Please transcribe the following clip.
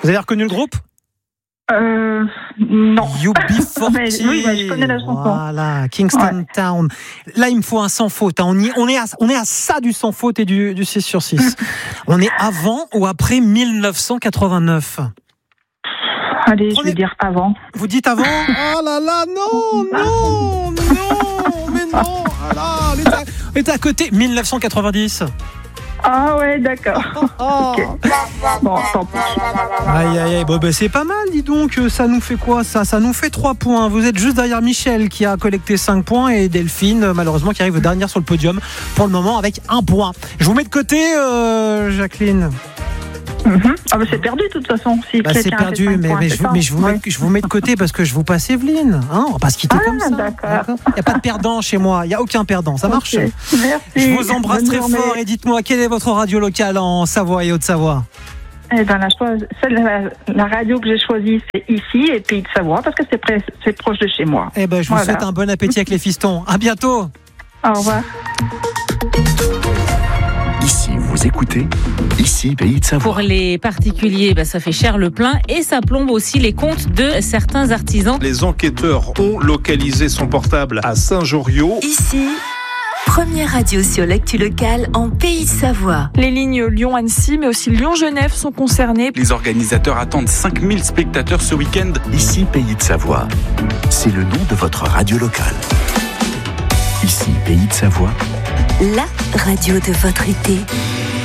Vous avez reconnu le groupe ? Non. UB40. Oui, je connais la chanson. Voilà, Kingston Town. Là, il me faut un sans faute. On est à ça du sans faute et du 6 sur 6. On est avant ou après 1989 ? Allez, je vais dire avant. Vous dites avant ? Oh là là, non, mais non. Ah là, on est à côté. 1990. Ah ouais, d'accord. Okay. Bon, tant pis. Aïe, bon, c'est pas mal, dis donc. Ça nous fait quoi, ça ? Ça nous fait 3 points. Vous êtes juste derrière Michel qui a collecté 5 points et Delphine, malheureusement, qui arrive dernière sur le podium pour le moment avec 1 point. Je vous mets de côté, Jacqueline. Ah bah c'est perdu de toute façon. Si c'est perdu, je vous mets de côté parce que je vous passe Evelyne. On va pas se quitter comme ça. D'accord. Il n'y a pas de perdant chez moi, il n'y a aucun perdant, ça marche. Okay. Merci. Je vous embrasse très fort et dites-moi, quelle est votre radio locale en Savoie et Haute-Savoie ? Eh ben, la radio que j'ai choisie, c'est ici, et Pays de Savoie, parce que c'est proche de chez moi. Eh ben, je vous souhaite un bon appétit avec les fistons. À bientôt. Au revoir. Ici, vous écoutez, ici, Pays de Savoie. Pour les particuliers, ça fait cher le plein et ça plombe aussi les comptes de certains artisans. Les enquêteurs ont localisé son portable à Saint-Joriot. Ici, première radio sur l'actu locale en Pays de Savoie. Les lignes Lyon-Annecy, mais aussi Lyon-Genève sont concernées. Les organisateurs attendent 5000 spectateurs ce week-end. Ici, Pays de Savoie, c'est le nom de votre radio locale. Ici, Pays de Savoie, la radio de votre été.